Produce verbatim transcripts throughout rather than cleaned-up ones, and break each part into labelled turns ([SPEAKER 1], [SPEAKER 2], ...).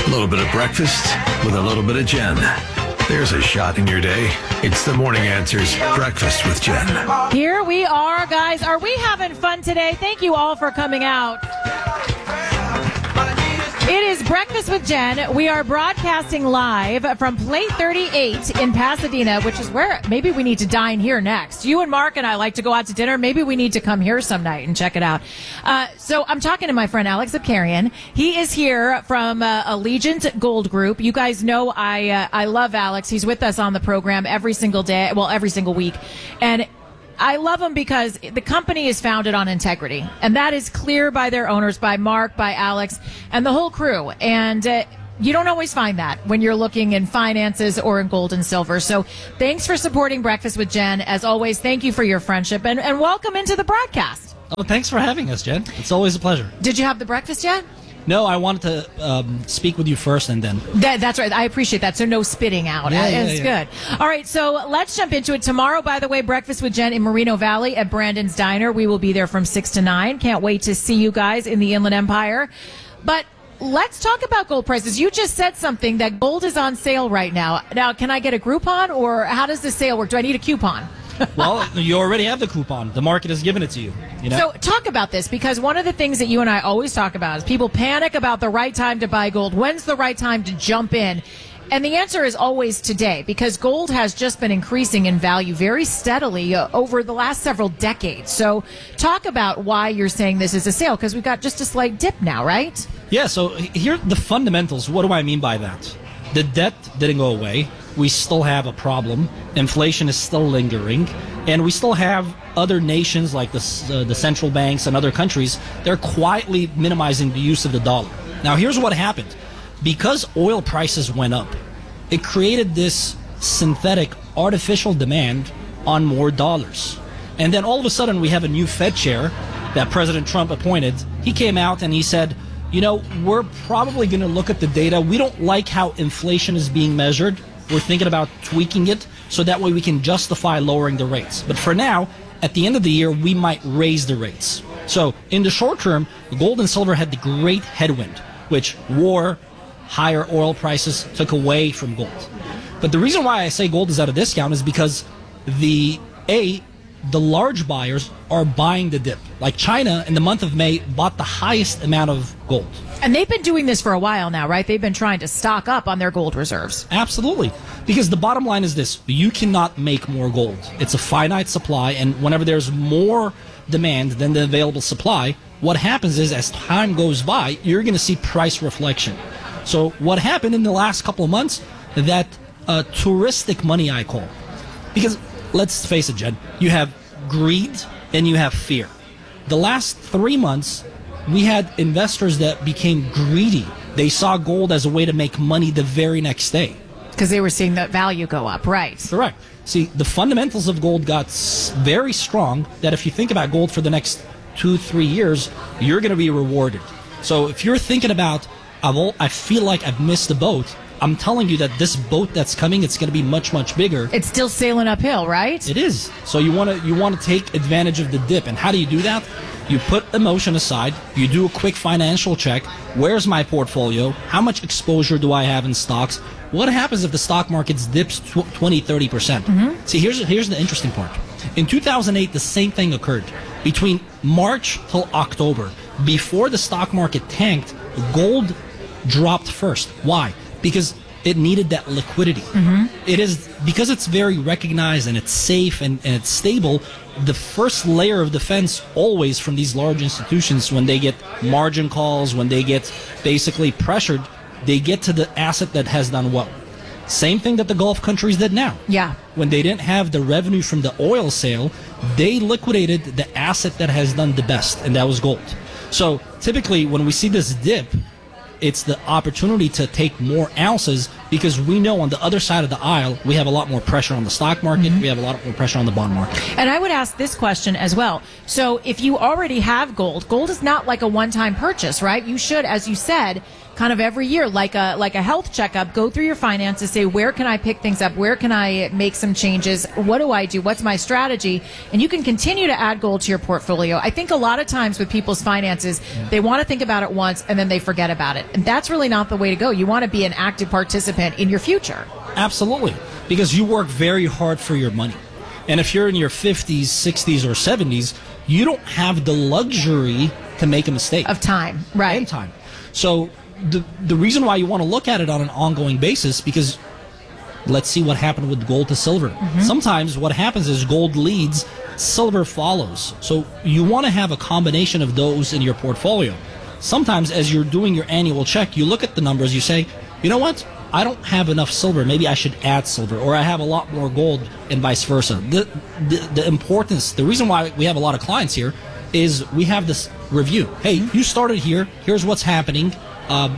[SPEAKER 1] A little bit of breakfast with a little bit of Jen. There's a shot in your day. It's the Morning Answers Breakfast with Jen.
[SPEAKER 2] Here we are, guys. Are we having fun today? Thank you all for coming out. It is Breakfast with Jen. We are broadcasting live from Plate thirty-eight in Pasadena, which is where maybe we need to dine here next. You and Mark and I like to go out to dinner. Maybe we need to come here some night and check it out. Uh, so I'm talking to my friend Alex Abkarian. He is here from uh, Allegiant Gold Group. You guys know I uh, I love Alex. He's with us on the program every single day, well, every single week. And I love them because the company is founded on integrity, and that is clear by their owners, by Mark, by Alex, and the whole crew. And uh, you don't always find that when you're looking in finances or in gold and silver. So thanks for supporting Breakfast with Jen. As always, thank you for your friendship, and, and welcome into the broadcast.
[SPEAKER 3] Oh, thanks for having us, Jen. It's always a pleasure.
[SPEAKER 2] Did you have the breakfast yet?
[SPEAKER 3] No, I wanted to um, speak with you first and then.
[SPEAKER 2] That, that's right. I appreciate that. So no spitting out.
[SPEAKER 3] Yeah, yeah,
[SPEAKER 2] it's
[SPEAKER 3] yeah.
[SPEAKER 2] good. All right. So let's jump into it. Tomorrow, by the way, Breakfast with Jen in Moreno Valley at Brandon's Diner. We will be there from six to nine. Can't wait to see you guys in the Inland Empire. But let's talk about gold prices. You just said something that gold is on sale right now. Now, can I get a Groupon, or how does the sale work? Do I need a coupon?
[SPEAKER 3] Well, you already have the coupon. The market has given it to you. You know?
[SPEAKER 2] So talk about this, because one of the things that you and I always talk about is people panic about the right time to buy gold. When's the right time to jump in? And the answer is always today, because gold has just been increasing in value very steadily uh, over the last several decades. So talk about why you're saying this is a sale, because we've got just a slight dip now, right?
[SPEAKER 3] Yeah, so here the fundamentals. What do I mean by that? The debt didn't go away. We still have a problem. Inflation is still lingering. And we still have other nations like the, uh, the central banks and other countries. They're quietly minimizing the use of the dollar. Now, here's what happened. Because oil prices went up, it created this synthetic, artificial demand on more dollars. And then all of a sudden, we have a new Fed chair that President Trump appointed. He came out and he said, you know, we're probably going to look at the data. We don't like how inflation is being measured. We're thinking about tweaking it so that way we can justify lowering the rates. But for now, at the end of the year, we might raise the rates. So in the short term, gold and silver had the great headwind, which war, higher oil prices took away from gold. But the reason why I say gold is at a discount is because the A, the large buyers are buying the dip. Like China, in the month of May, bought the highest amount of gold.
[SPEAKER 2] And they've been doing this for a while now, right? They've been trying to stock up on their gold reserves.
[SPEAKER 3] Absolutely. Because the bottom line is this. You cannot make more gold. It's a finite supply, and whenever there's more demand than the available supply, what happens is as time goes by, you're going to see price reflection. So what happened in the last couple of months, that uh, touristic money I call. Because let's face it, Jen, you have greed and you have fear. The last three months, we had investors that became greedy. They saw gold as a way to make money the very next day.
[SPEAKER 2] Because they were seeing the value go up, right?
[SPEAKER 3] Correct. See, the fundamentals of gold got s- very strong that if you think about gold for the next two, three years, you're going to be rewarded. So if you're thinking about, I've all, I feel like I've missed a boat, I'm telling you that this boat that's coming, it's going to be much, much bigger.
[SPEAKER 2] It's still sailing uphill, right?
[SPEAKER 3] It is. So you want to you want to take advantage of the dip. And how do you do that? You put emotion aside. You do a quick financial check. Where's my portfolio? How much exposure do I have in stocks? What happens if the stock market dips twenty, thirty percent? Mm-hmm. See, here's, here's the interesting part. In two thousand eight, the same thing occurred. Between March till October, before the stock market tanked, gold dropped first. Why? Because it needed that liquidity. Mm-hmm. It is because it's very recognized and it's safe and, and it's stable. The first layer of defense always from these large institutions, when they get margin calls, when they get basically pressured, they get to the asset that has done well. Same thing that the Gulf countries did now.
[SPEAKER 2] Yeah.
[SPEAKER 3] When they didn't have the revenue from the oil sale, they liquidated the asset that has done the best, and that was gold. So typically when we see this dip, it's the opportunity to take more ounces because we know on the other side of the aisle, we have a lot more pressure on the stock market. Mm-hmm. We have a lot more pressure on the bond market.
[SPEAKER 2] And I would ask this question as well. So if you already have gold, gold is not like a one-time purchase, right? You should, as you said, kind of every year, like a like a health checkup. Go through your finances, say where can I pick things up, where can I make some changes, what do I do, what's my strategy, and you can continue to add gold to your portfolio. I think a lot of times with people's finances, they want to think about it once and then they forget about it, and that's really not the way to go. You want to be an active participant in your future.
[SPEAKER 3] Absolutely, because you work very hard for your money. And if you're in your fifties, sixties, or seventies, you don't have the luxury to make a mistake.
[SPEAKER 2] Of time, right.
[SPEAKER 3] And time. So the the reason why you want to look at it on an ongoing basis, because let's see what happened with gold to silver. Mm-hmm. Sometimes what happens is gold leads, silver follows. So you want to have a combination of those in your portfolio. Sometimes as you're doing your annual check, you look at the numbers, you say, you know what? I don't have enough silver. Maybe I should add silver, or I have a lot more gold, and vice versa. The, the the importance, the reason why we have a lot of clients here is we have this review. Hey, you started here. Here's what's happening. Uh,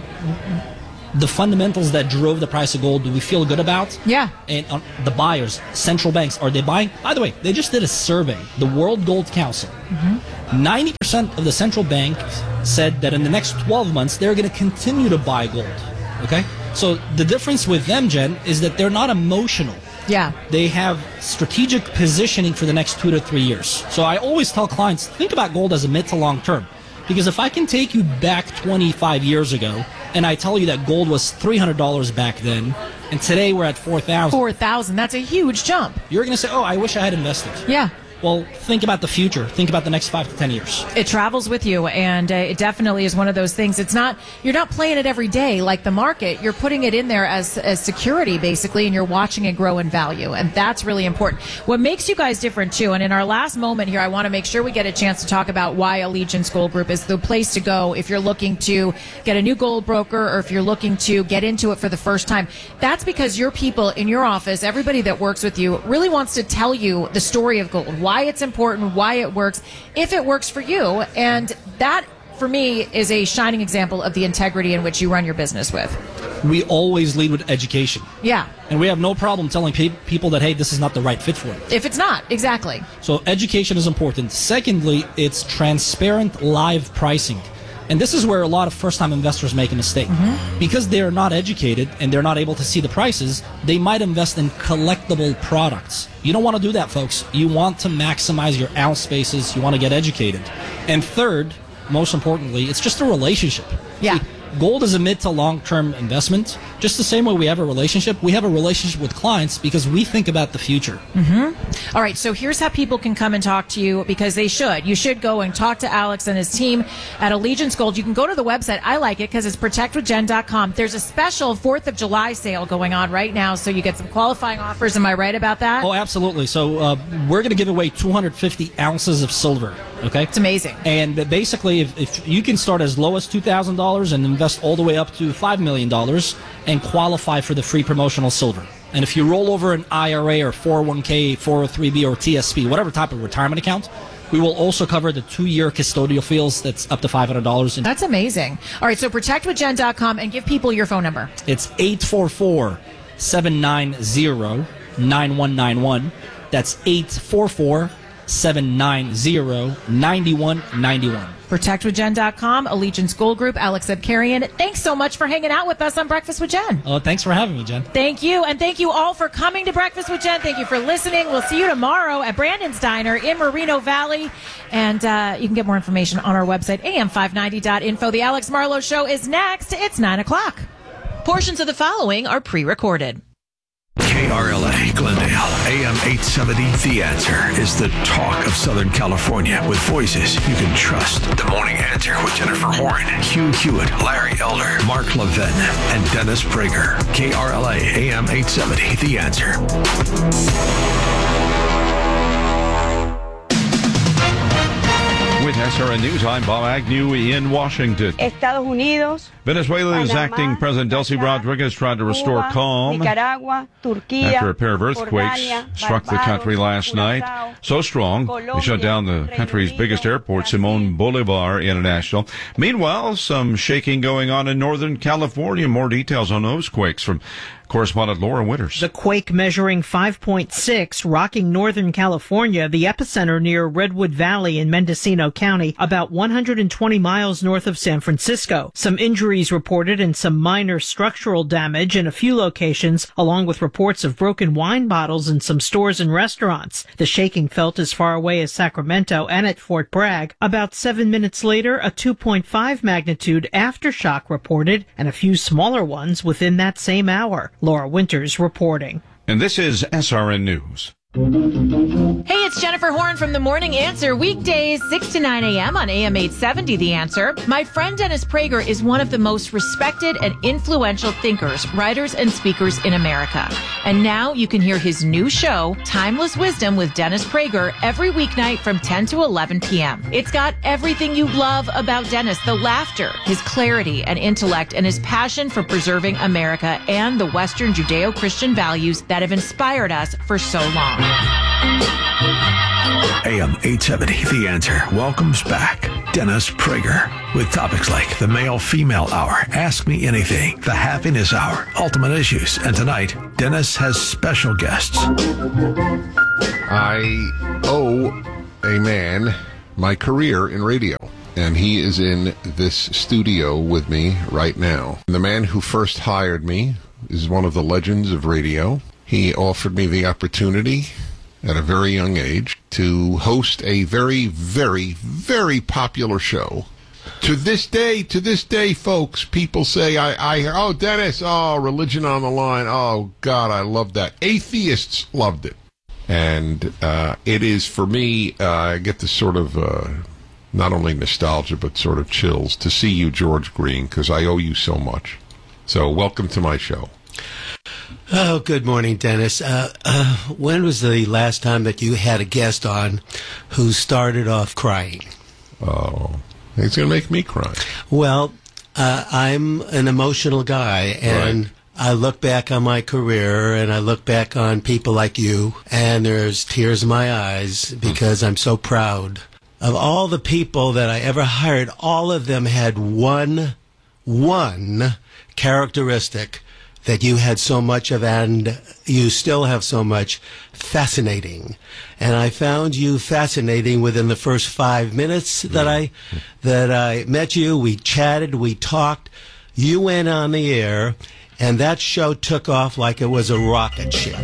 [SPEAKER 3] the fundamentals that drove the price of gold, do we feel good about?
[SPEAKER 2] Yeah.
[SPEAKER 3] And uh, the buyers, central banks, are they buying? By the way, they just did a survey, the World Gold Council. Mm-hmm. ninety percent of the central banks said that in the next twelve months, they're going to continue to buy gold. Okay? So the difference with them, Jen, is that they're not emotional.
[SPEAKER 2] Yeah.
[SPEAKER 3] They have strategic positioning for the next two to three years. So I always tell clients, think about gold as a mid to long term. Because if I can take you back twenty-five years ago, and I tell you that gold was three hundred dollars back then, and today we're at four thousand dollars.
[SPEAKER 2] four thousand dollars, that's a huge jump.
[SPEAKER 3] You're going to say, oh, I wish I had invested.
[SPEAKER 2] Yeah.
[SPEAKER 3] Well, think about the future. Think about the next five to ten years.
[SPEAKER 2] It travels with you, and uh, it definitely is one of those things. It's not, you're not playing it every day like the market. You're putting it in there as, as security, basically, and you're watching it grow in value, and that's really important. What makes you guys different, too, and in our last moment here, I want to make sure we get a chance to talk about why Allegiance Gold Group is the place to go if you're looking to get a new gold broker, or if you're looking to get into it for the first time. That's because your people in your office, everybody that works with you, really wants to tell you the story of gold, why it's important, why it works, if it works for you. And that, for me, is a shining example of the integrity in which you run your business with.
[SPEAKER 3] We always lead with education.
[SPEAKER 2] Yeah.
[SPEAKER 3] And we have no problem telling pe- people that, hey, this is not the right fit for them.
[SPEAKER 2] If it's not, exactly.
[SPEAKER 3] So education is important. Secondly, it's transparent live pricing. And this is where a lot of first-time investors make a mistake. Mm-hmm. Because they're not educated and they're not able to see the prices, they might invest in collectible products. You don't want to do that, folks. You want to maximize your ounce spaces. You want to get educated. And third, most importantly, it's just a relationship.
[SPEAKER 2] Yeah.
[SPEAKER 3] See, gold is a mid to long-term investment. Just the same way we have a relationship, we have a relationship with clients because we think about the future.
[SPEAKER 2] Mm-hmm. All right, so here's how people can come and talk to you, because they should. You should go and talk to Alex and his team at Allegiance Gold. You can go to the website. I like it because it's protect with jen dot com. There's a special fourth of July sale going on right now, so you get some qualifying offers. Am I right about that?
[SPEAKER 3] Oh, absolutely. So uh, we're going to give away two hundred fifty ounces of silver. Okay,
[SPEAKER 2] it's amazing.
[SPEAKER 3] And basically, if, if you can start as low as two thousand dollars and invest all the way up to five million dollars and qualify for the free promotional silver. And if you roll over an I R A or four oh one k, four oh three b, or T S P, whatever type of retirement account, we will also cover the two-year custodial fees. That's up to five hundred dollars.
[SPEAKER 2] That's amazing. All right, so protect with jen dot com, and give people your phone number.
[SPEAKER 3] It's eight four four, seven nine zero, nine one nine one. That's eight four four, seven nine zero, nine one nine one.
[SPEAKER 2] protect with jen dot com, Allegiance Gold Group, Alex Abkarian. Thanks so much for hanging out with us on Breakfast with Jen.
[SPEAKER 3] Oh, thanks for having me, Jen.
[SPEAKER 2] Thank you, and thank you all for coming to Breakfast with Jen. Thank you for listening. We'll see you tomorrow at Brandon's Diner in Moreno Valley, and uh, you can get more information on our website, a m five ninety dot info. The Alex Marlowe Show is next. It's nine o'clock. Portions of the following are pre-recorded.
[SPEAKER 1] K R L A Glendale, A M eight seventy. The Answer is the talk of Southern California with voices you can trust. The Morning Answer with Jennifer Horn, Hugh Hewitt, Larry Elder, Mark Levin, and Dennis Prager. K R L A, A M eight seventy. The Answer.
[SPEAKER 4] With S R N News, I'm Bob Agnew in Washington.
[SPEAKER 5] Estados Unidos,
[SPEAKER 4] Venezuela's
[SPEAKER 5] Panama,
[SPEAKER 4] acting President Delcy Rodriguez tried to restore
[SPEAKER 5] Cuba,
[SPEAKER 4] calm
[SPEAKER 5] Nicaragua, Turquía,
[SPEAKER 4] after a pair of earthquakes
[SPEAKER 5] Jordania,
[SPEAKER 4] struck the country last
[SPEAKER 5] Barbados,
[SPEAKER 4] night.
[SPEAKER 5] Curaçao,
[SPEAKER 4] So strong, they shut down the
[SPEAKER 5] Colombia,
[SPEAKER 4] country's
[SPEAKER 5] Reino
[SPEAKER 4] biggest
[SPEAKER 5] Unido,
[SPEAKER 4] airport,
[SPEAKER 5] Brazil.
[SPEAKER 4] Simón Bolívar International. Meanwhile, some shaking going on in Northern California. More details on those quakes from correspondent Laura Winters.
[SPEAKER 6] The quake measuring five point six rocking Northern California, the epicenter near Redwood Valley in Mendocino County, about one hundred twenty miles north of San Francisco. Some injuries reported and some minor structural damage in a few locations, along with reports of broken wine bottles in some stores and restaurants. The shaking felt as far away as Sacramento and at Fort Bragg. About seven minutes later, a two point five magnitude aftershock reported, and a few smaller ones within that same hour. Laura Winters reporting.
[SPEAKER 4] And this is S R N News.
[SPEAKER 2] Hey, it's Jennifer Horn from The Morning Answer, weekdays six to nine a.m. on A M eight seventy, The Answer. My friend Dennis Prager is one of the most respected and influential thinkers, writers, and speakers in America. And now you can hear his new show, Timeless Wisdom with Dennis Prager, every weeknight from ten to eleven p.m. It's got everything you love about Dennis, the laughter, his clarity and intellect, and his passion for preserving America and the Western Judeo-Christian values that have inspired us for so long.
[SPEAKER 1] A M eight seventy, The Answer welcomes back Dennis Prager with topics like the male-female hour, Ask Me Anything, the happiness hour, ultimate issues, and tonight, Dennis has special guests.
[SPEAKER 7] I owe a man my career in radio, and he is in this studio with me right now. The man who first hired me is one of the legends of radio. He offered me the opportunity at a very young age to host a very, very, very popular show. To this day, to this day, folks, people say, I, I hear, oh, Dennis, oh, Religion on the Line. Oh, God, I love that. Atheists loved it. And uh, it is, for me, uh, I get this sort of, uh, not only nostalgia, but sort of chills to see you, George Green, because I owe you so much. So welcome to my show.
[SPEAKER 8] Oh, good morning, Dennis. Uh, uh, when was the last time that you had a guest on who started off crying?
[SPEAKER 7] Oh, it's going to make me cry.
[SPEAKER 8] Well, uh, I'm an emotional guy, and right. I look back on my career, and I look back on people like you, and there's tears in my eyes because mm. I'm so proud. Of all the people that I ever hired, all of them had one, one characteristic that you had so much of, and you still have so much, fascinating. And I found you fascinating within the first five minutes that I that I met you. We chatted, we talked. You went on the air, and that show took off like it was a rocket ship.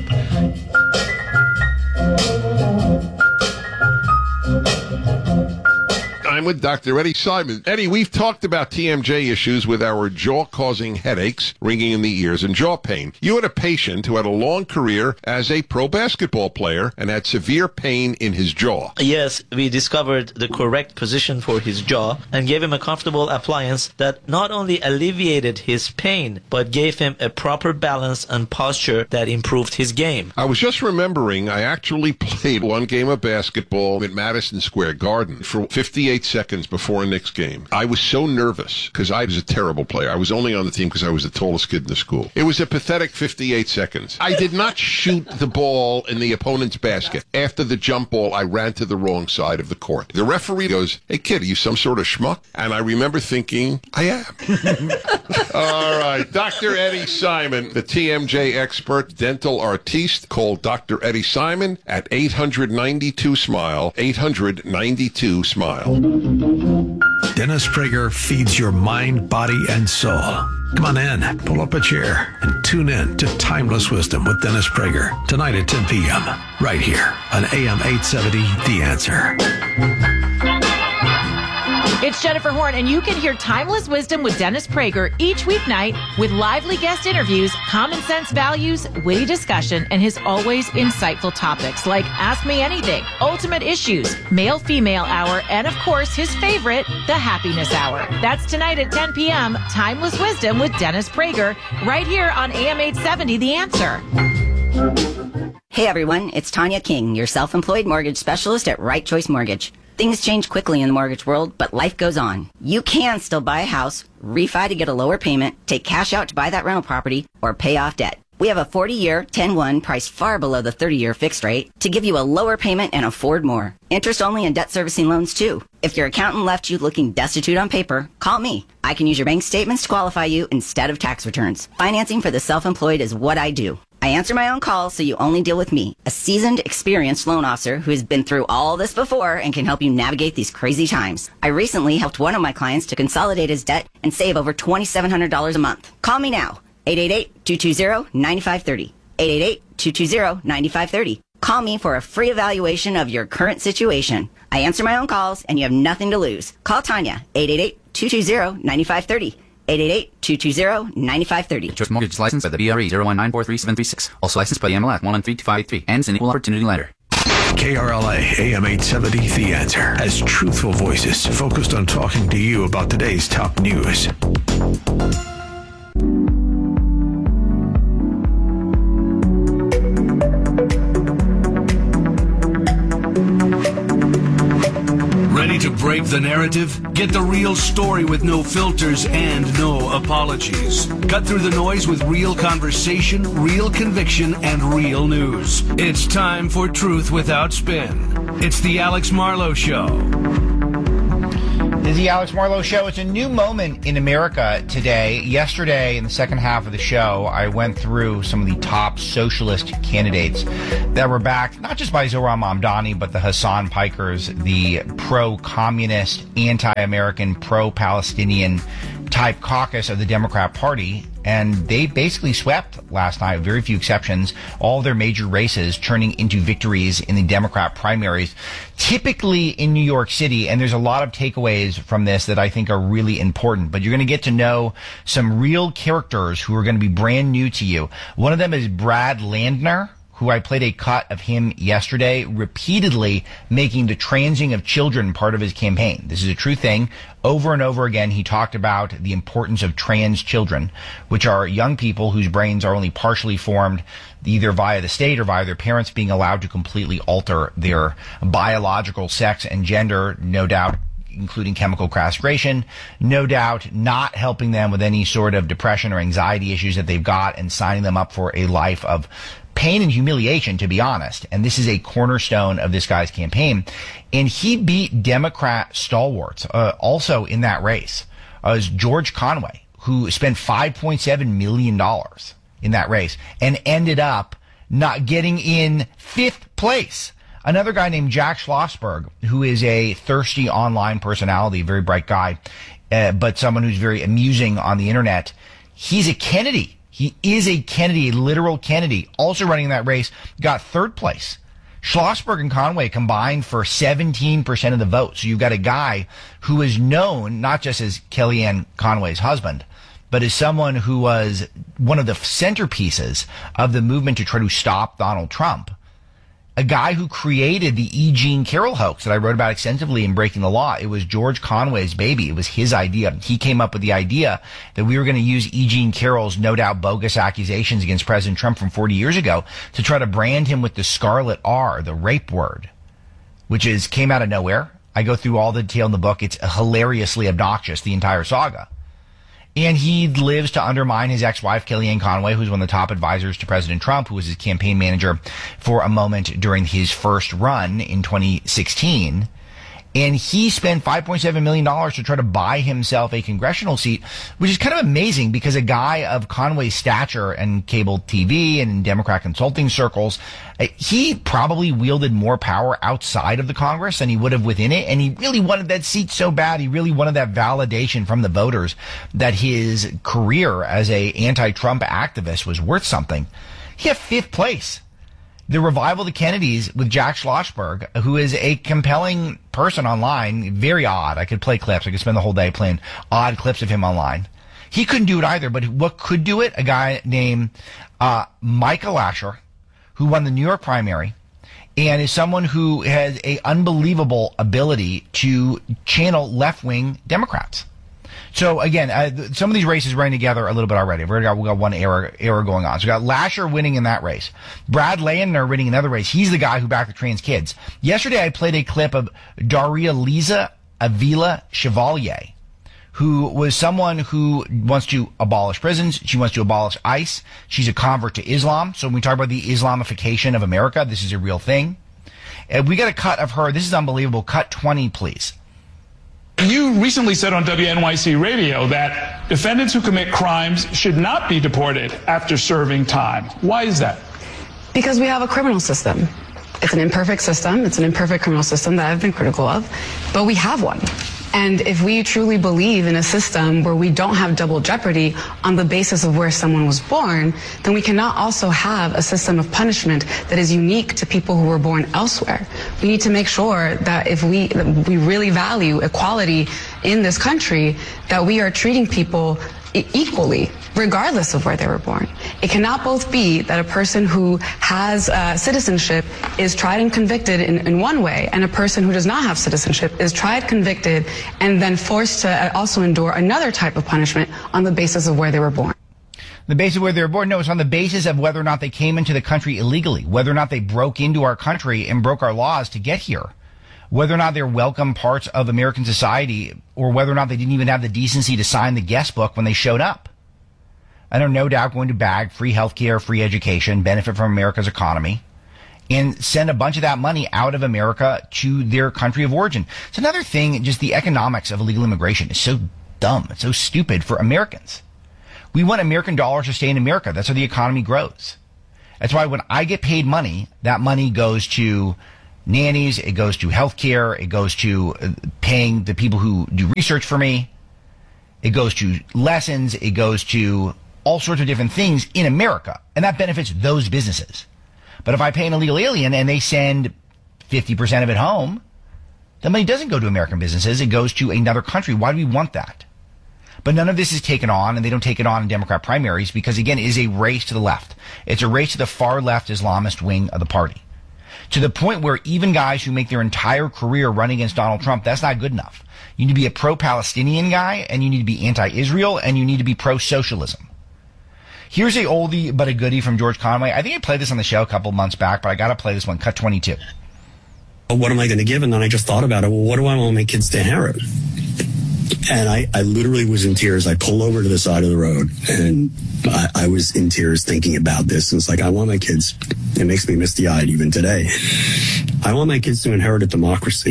[SPEAKER 7] I'm with Doctor Eddie Simon. Eddie, we've talked about T M J issues with our jaw-causing headaches, ringing in the ears, and jaw pain. You had a patient who had a long career as a pro basketball player and had severe pain in his jaw.
[SPEAKER 9] Yes, we discovered the correct position for his jaw and gave him a comfortable appliance that not only alleviated his pain, but gave him a proper balance and posture that improved his game.
[SPEAKER 7] I was just remembering I actually played one game of basketball at Madison Square Garden for fifty-eight seconds before a Knicks game. I was so nervous because I was a terrible player. I was only on the team because I was the tallest kid in the school. It was a pathetic fifty-eight seconds. I did not shoot the ball in the opponent's basket. After the jump ball, I ran to the wrong side of the court. The referee goes, "Hey kid, are you some sort of schmuck?" And I remember thinking, I am. All right, Doctor Eddie Simon, the T M J expert, dental artiste. Call Doctor Eddie Simon at eight hundred ninety-two SMILE, eight hundred ninety-two SMILE.
[SPEAKER 1] Dennis Prager feeds your mind, body, and soul. Come on in, pull up a chair, and tune in to Timeless Wisdom with Dennis Prager tonight at ten p.m. right here on A M eight seventy, The Answer.
[SPEAKER 2] It's Jennifer Horn, and you can hear Timeless Wisdom with Dennis Prager each weeknight with lively guest interviews, common sense values, witty discussion, and his always insightful topics like Ask Me Anything, Ultimate Issues, Male-Female Hour, and of course, his favorite, the Happiness Hour. That's tonight at ten p.m., Timeless Wisdom with Dennis Prager, right here on A M eight seventy, The Answer.
[SPEAKER 10] Hey everyone, it's Tanya King, your self-employed mortgage specialist at Right Choice Mortgage. Things change quickly in the mortgage world, but life goes on. You can still buy a house, refi to get a lower payment, take cash out to buy that rental property, or pay off debt. We have a forty-year, ten one priced far below the thirty-year fixed rate to give you a lower payment and afford more. Interest-only and debt servicing loans, too. If your accountant left you looking destitute on paper, call me. I can use your bank statements to qualify you instead of tax returns. Financing for the self-employed is what I do. I I answer my own calls, so you only deal with me, a seasoned, experienced loan officer who has been through all this before and can help you navigate these crazy times. I recently helped one of my clients to consolidate his debt and save over two thousand seven hundred dollars a month. Call me now, eight eight eight, two two zero, nine five three zero, eight eight eight, two two zero, nine five three zero. Call me for a free evaluation of your current situation. I answer my own calls, and you have nothing to lose. Call Tanya, eight eight eight, two two zero, nine five three zero. eight eight eight, two two zero, nine five three zero.
[SPEAKER 11] Choice Mortgage licensed by the B R E zero one nine four three seven three six. Also licensed by the M L S one one three two five eight three. Ends an equal opportunity lender.
[SPEAKER 1] K R L A A M eight seventy The Answer has truthful voices focused on talking to you about today's top news.
[SPEAKER 12] Ready to break the narrative? Get the real story with no filters and no apologies. Cut through the noise with real conversation, real conviction, and real news. It's time for Truth Without Spin. It's the Alex Marlowe Show.
[SPEAKER 13] This is the Alex Marlowe Show. It's a new moment in America today. Yesterday, in the second half of the show, I went through some of the top socialist candidates that were backed, not just by Zohran Mamdani, but the Hassan Pikers, the pro-communist, anti-American, pro-Palestinian type caucus of the Democrat Party. And they basically swept last night, very few exceptions, all their major races turning into victories in the Democrat primaries, typically in New York City. And there's a lot of takeaways from this that I think are really important. But you're going to get to know some real characters who are going to be brand new to you. One of them is Brad Landner, who I played a cut of him yesterday, repeatedly making the transing of children part of his campaign. This is a true thing. Over and over again, he talked about the importance of trans children, which are young people whose brains are only partially formed, either via the state or via their parents being allowed to completely alter their biological sex and gender, no doubt, including chemical castration, no doubt not helping them with any sort of depression or anxiety issues that they've got and signing them up for a life of pain and humiliation, to be honest. And this is a cornerstone of this guy's campaign. And he beat Democrat stalwarts uh, also in that race. Uh, was George Conway, who spent five point seven million dollars in that race and ended up not getting in fifth place. Another guy named Jack Schlossberg, who is a thirsty online personality, very bright guy, uh, but someone who's very amusing on the internet. He's a Kennedy. He is a Kennedy, a literal Kennedy, also running in that race, got third place. Schlossberg and Conway combined for seventeen percent of the vote. So you've got a guy who is known not just as Kellyanne Conway's husband, but as someone who was one of the centerpieces of the movement to try to stop Donald Trump. A guy who created the E. Jean Carroll hoax that I wrote about extensively in Breaking the Law. It was George Conway's baby. It was his idea. He came up with the idea that we were going to use E. Jean Carroll's no doubt bogus accusations against President Trump from forty years ago to try to brand him with the scarlet R, the rape word, which is came out of nowhere. I go through all the detail in the book. It's hilariously obnoxious, the entire saga. And he lives to undermine his ex-wife, Kellyanne Conway, who's one of the top advisors to President Trump, who was his campaign manager for a moment during his first run in twenty sixteen. And he spent five point seven million dollars to try to buy himself a congressional seat, which is kind of amazing because a guy of Conway's stature and cable T V and in Democrat consulting circles, he probably wielded more power outside of the Congress than he would have within it. And he really wanted that seat so bad. He really wanted that validation from the voters that his career as a anti-Trump activist was worth something. He had fifth place. The revival of the Kennedys with Jack Schlossberg, who is a compelling person online, very odd. I could play clips. I could spend the whole day playing odd clips of him online. He couldn't do it either, but what could do it? A guy named uh, Michael Lasher, who won the New York primary, and is someone who has an unbelievable ability to channel left-wing Democrats. So again, uh, some of these races running together a little bit already. We've already got, we got one error, error going on. So we got Lasher winning in that race. Brad Landner winning another race. He's the guy who backed the trans kids. Yesterday I played a clip of Daria Lisa Avila Chevalier, who was someone who wants to abolish prisons. She wants to abolish ICE. She's a convert to Islam. So when we talk about the Islamification of America, this is a real thing. And we got a cut of her. This is unbelievable. Cut twenty, please.
[SPEAKER 14] You recently said on W N Y C Radio that defendants who commit crimes should not be deported after serving time. Why is that?
[SPEAKER 15] Because we have a criminal system. It's an imperfect system. It's an imperfect criminal system that I've been critical of, but we have one. And if we truly believe in a system where we don't have double jeopardy on the basis of where someone was born, then we cannot also have a system of punishment that is unique to people who were born elsewhere. We need to make sure that if we, that we really value equality in this country, that we are treating people equally, regardless of where they were born. It cannot both be that a person who has uh, citizenship is tried and convicted in, in one way, and a person who does not have citizenship is tried, convicted, and then forced to also endure another type of punishment on the basis of where they were born.
[SPEAKER 13] The basis of where they were born? No, it's on the basis of whether or not they came into the country illegally, whether or not they broke into our country and broke our laws to get here, whether or not they're welcome parts of American society, or whether or not they didn't even have the decency to sign the guest book when they showed up. And are no doubt going to bag free healthcare, free education, benefit from America's economy, and send a bunch of that money out of America to their country of origin. It's another thing, just the economics of illegal immigration is so dumb. It's so stupid for Americans. We want American dollars to stay in America. That's how the economy grows. That's why when I get paid money, that money goes to nannies, it goes to healthcare, it goes to paying the people who do research for me, it goes to lessons, it goes to all sorts of different things in America, and that benefits those businesses. But if I pay an illegal alien and they send fifty percent of it home, the money doesn't go to American businesses, it goes to another country. Why do we want that? But none of this is taken on, and they don't take it on in Democrat primaries because, again, it is a race to the left. It's a race to the far left Islamist wing of the party. To the point where even guys who make their entire career running against Donald Trump, that's not good enough. You need to be a pro-Palestinian guy, and you need to be anti-Israel, and you need to be pro-socialism. Here's a oldie but a goodie from George Conway. I think I played this on the show a couple months back, but I got to play this one, cut twenty-two.
[SPEAKER 16] What am I going to give? And then I just thought about it. Well, what do I want my kids to inherit? And I, I literally was in tears. I pulled over to the side of the road, and I, I was in tears thinking about this. And it's like, I want my kids, it makes me misty-eyed even today. I want my kids to inherit a democracy.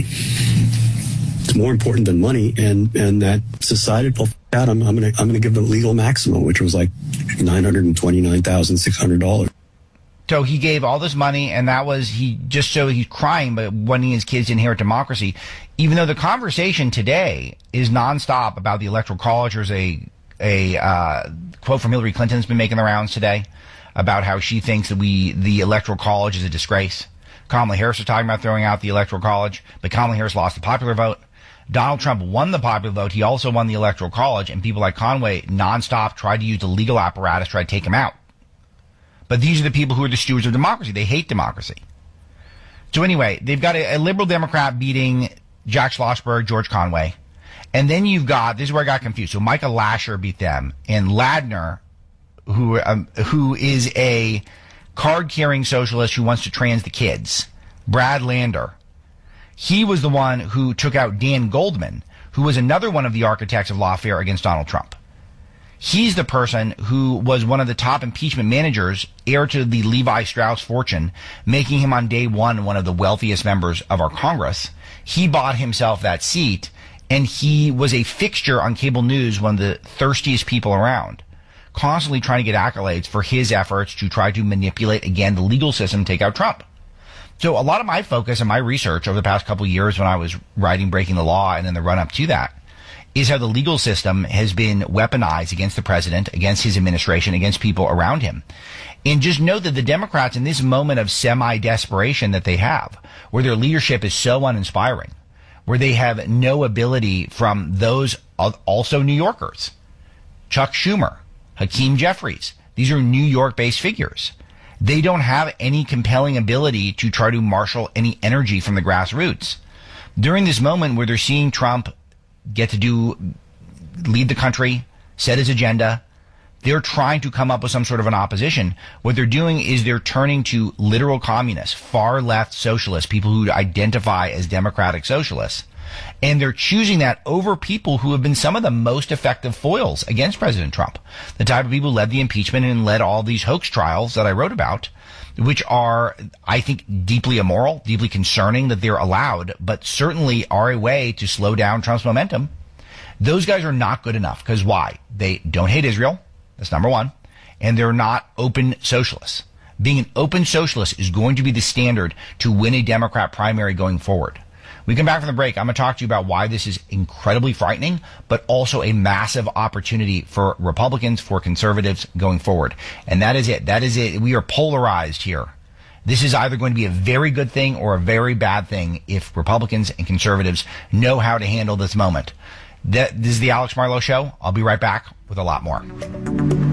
[SPEAKER 16] It's more important than money, and, and that society, well, out, I'm, I'm going to I'm gonna give them legal maximum, which was like nine hundred twenty-nine thousand six hundred dollars.
[SPEAKER 13] So he gave all this money, and that was, he just showed he's crying, but wanting his kids to inherit democracy, even though the conversation today is nonstop about the Electoral College. There's a, a uh, quote from Hillary Clinton's been making the rounds today about how she thinks that we, the Electoral College is a disgrace. Kamala Harris was talking about throwing out the Electoral College, but Kamala Harris lost the popular vote. Donald Trump won the popular vote. He also won the Electoral College, and people like Conway nonstop tried to use the legal apparatus to try to take him out. But these are the people who are the stewards of democracy. They hate democracy. So anyway, they've got a, a liberal Democrat beating Jack Schlossberg, George Conway. And then you've got, this is where I got confused. So Michael Lasher beat them. And Ladner, who um, who is a card-carrying socialist who wants to trans the kids, Brad Lander, he was the one who took out Dan Goldman, who was another one of the architects of lawfare against Donald Trump. He's the person who was one of the top impeachment managers, heir to the Levi Strauss fortune, making him on day one one of the wealthiest members of our Congress. He bought himself that seat, and he was a fixture on cable news, one of the thirstiest people around, constantly trying to get accolades for his efforts to try to manipulate, again, the legal system, take out Trump. So a lot of my focus and my research over the past couple of years when I was writing Breaking the Law and in the run-up to that is how the legal system has been weaponized against the president, against his administration, against people around him. And just know that the Democrats, in this moment of semi-desperation that they have, where their leadership is so uninspiring, where they have no ability from those also New Yorkers, Chuck Schumer, Hakeem Jeffries, these are New York-based figures. They don't have any compelling ability to try to marshal any energy from the grassroots. During this moment where they're seeing Trump get to do, lead the country, set his agenda, they're trying to come up with some sort of an opposition. What they're doing is they're turning to literal communists, far left socialists, people who identify as democratic socialists. And they're choosing that over people who have been some of the most effective foils against President Trump. The type of people who led the impeachment and led all these hoax trials that I wrote about, which are, I think, deeply immoral, deeply concerning that they're allowed, but certainly are a way to slow down Trump's momentum. Those guys are not good enough. Because why? They don't hate Israel. That's number one. And they're not open socialists. Being an open socialist is going to be the standard to win a Democrat primary going forward. We come back from the break. I'm going to talk to you about why this is incredibly frightening, but also a massive opportunity for Republicans, for conservatives going forward. And that is it. That is it. We are polarized here. This is either going to be a very good thing or a very bad thing if Republicans and conservatives know how to handle this moment. That, this is the Alex Marlowe Show. I'll be right back with a lot more.